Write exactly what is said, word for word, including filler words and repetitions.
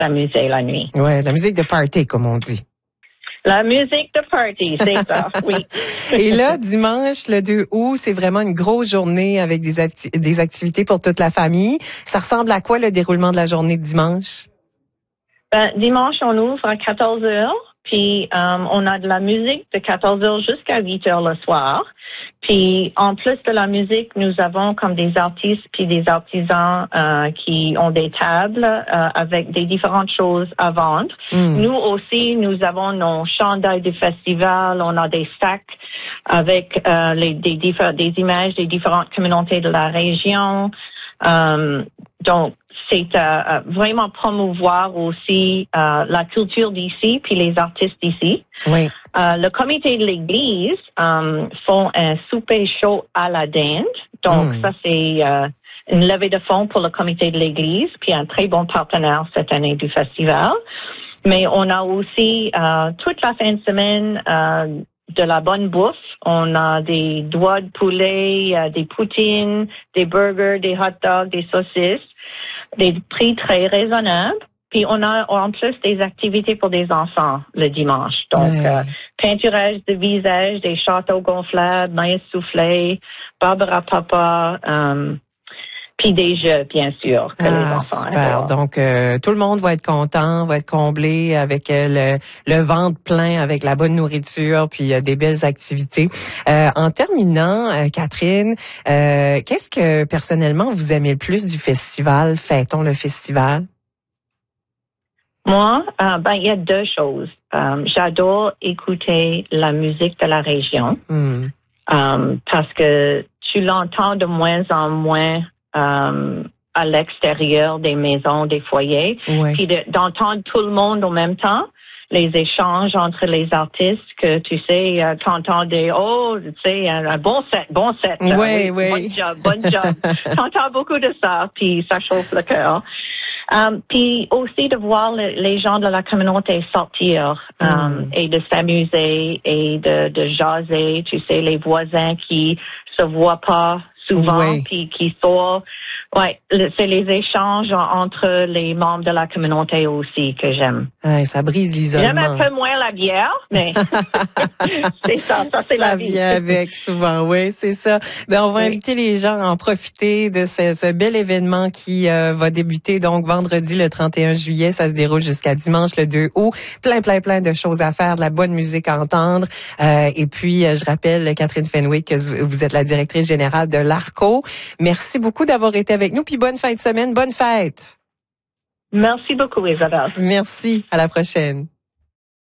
s'amuser la nuit. Ouais, la musique de party, comme on dit. La musique de party, c'est ça, oui. Et là, dimanche, le deux août, c'est vraiment une grosse journée avec des, acti- des activités pour toute la famille. Ça ressemble à quoi le déroulement de la journée de dimanche? Ben, dimanche, on ouvre à quatorze heures, puis um, on a de la musique de quatorze heures jusqu'à huit heures le soir. Puis en plus de la musique, nous avons comme des artistes puis des artisans euh, qui ont des tables euh, avec des différentes choses à vendre. Mm. Nous aussi, nous avons nos chandails du festival, on a des sacs avec euh, les, des, diffé- des images des différentes communautés de la région. Um, donc, c'est euh, vraiment promouvoir aussi euh, la culture d'ici puis les artistes d'ici. Oui. Euh, le comité de l'Église um, font un souper chaud à la dinde. Donc, mm. ça, c'est euh, une levée de fonds pour le comité de l'Église, puis un très bon partenaire cette année du festival. Mais on a aussi euh, toute la fin de semaine euh, de la bonne bouffe. On a des doigts de poulet, euh, des poutines, des burgers, des hot dogs, des saucisses, des prix très raisonnables. Puis on a en plus des activités pour des enfants le dimanche. Donc, mmh. euh, peinturage de visage, des châteaux gonflables, maïs soufflé, Barbara Papa, euh, puis des jeux, bien sûr, que ah, les enfants super. adorent. Donc, euh, tout le monde va être content, va être comblé avec euh, le, le ventre plein, avec la bonne nourriture, puis euh, des belles activités. Euh, en terminant, euh, Catherine, euh, qu'est-ce que personnellement vous aimez le plus du festival? Fêtons le festival. Moi, euh, ben il y a deux choses. Um, j'adore écouter la musique de la région mm. um, parce que tu l'entends de moins en moins um, à l'extérieur des maisons, des foyers. Ouais. Puis de, d'entendre tout le monde en même temps, les échanges entre les artistes que tu sais, euh, t'entends des oh, tu sais, un, un bon set, bon set. Oui, euh, oui, oui. Bon job, bon job. T'entends beaucoup de ça, puis ça chauffe le cœur. Um, puis aussi de voir le, les gens de la communauté sortir um, mm. et de s'amuser et de, de jaser. Tu sais, les voisins qui se voient pas souvent, oui. puis qui sortent. Ouais, le, c'est les échanges entre les membres de la communauté aussi que j'aime. Ouais, ça brise l'isolement. J'aime un peu moins la bière, mais c'est ça, ça c'est ça la vie. Ça vient avec souvent, oui, c'est ça. Ben on va oui. inviter les gens à en profiter de ce, ce bel événement qui euh, va débuter donc vendredi le trente et un juillet, ça se déroule jusqu'à dimanche le deux août. Plein, plein, plein de choses à faire, de la bonne musique à entendre. Euh, et puis, je rappelle, Catherine Fenwick, que vous êtes la directrice générale de l'Arco. Merci beaucoup d'avoir été avec nous, puis bonne fin de semaine, bonne fête. Merci beaucoup, Isabelle. Merci, à la prochaine.